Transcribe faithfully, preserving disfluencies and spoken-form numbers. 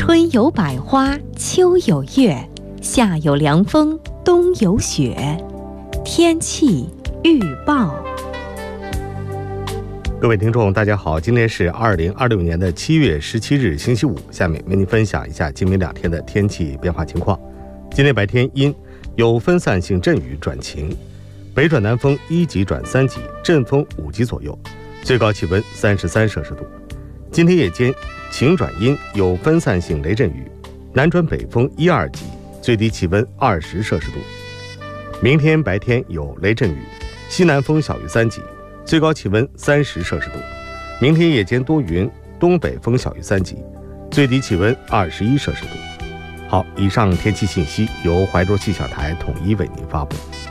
春有百花，秋有月，夏有凉风，冬有雪。天气预报。 各位听众大家好，今天是二零二六年的七月十七日星期五，下面为您分享一下今明两天的天气变化情况。今天白天阴，有分散性阵雨转晴，北转南风一级转三级，阵风五级左右，最高气温三十三摄氏度。今天夜间晴转阴，有分散性雷阵雨，南转北风一二级，最低气温二十摄氏度。明天白天有雷阵雨，西南风小于三级，最高气温三十摄氏度。明天夜间多云，东北风小于三级，最低气温二十一摄氏度。好，以上天气信息由怀柔气象台统一为您发布。